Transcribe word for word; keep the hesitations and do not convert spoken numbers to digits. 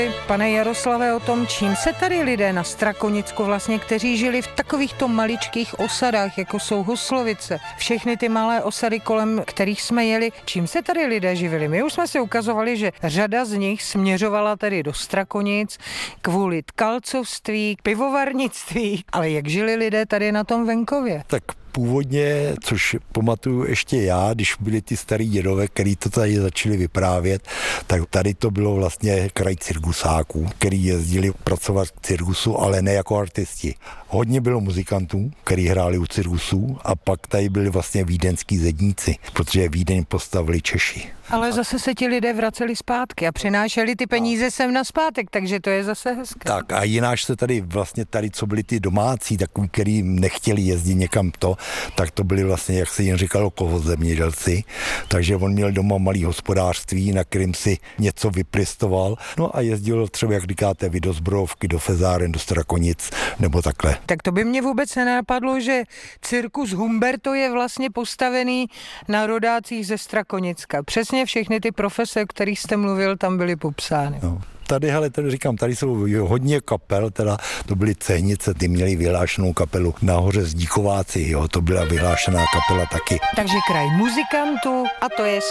Pane Jaroslave, o tom, čím se tady lidé na Strakonicku vlastně, kteří žili v takovýchto maličkých osadách, jako jsou Huslovice, všechny ty malé osady, kolem kterých jsme jeli, čím se tady lidé živili? My už jsme si ukazovali, že řada z nich směřovala tedy do Strakonic kvůli tkalcovství, pivovarnictví, ale jak žili lidé tady na tom venkově? Tak původně, což pamatuju ještě já, když byli ty starý dědové, který to tady začali vyprávět, tak tady to bylo vlastně kraj cirkusáků, který jezdili pracovat v cirkusu, ale ne jako artisti. Hodně bylo muzikantů, který hráli u cirkusů, a pak tady byli vlastně vídeňský zedníci, protože Vídeň postavili Češi. Ale zase se ti lidé vraceli zpátky a přinášeli ty peníze sem na zpátek, takže to je zase hezké. Tak a jináč se tady vlastně tady, co byli ty domácí, takový, který nechtěli jezdit někam to, tak to byli vlastně, jak se jim říkalo, kovozemědělci. Takže on měl doma malý hospodářství, na kterým si něco vypěstoval. No a jezdil třeba, jak říkáte, vy do Zbrojovky, do Fezáren, do Strakonic, nebo takhle. Tak to by mě vůbec nenapadlo, že cirkus Humberto je vlastně postavený na rodácích ze Strakonicka. Přesně všechny ty profese, o kterých jste mluvil, tam byly popsány. No. Tady, hele, tady říkám, tady jsou hodně kapel, teda to byly Cehnice, ty měli vyhlášenou kapelu, nahoře Zdíkováci, jo, to byla vyhlášená kapela taky. Takže kraj muzikantů, a to je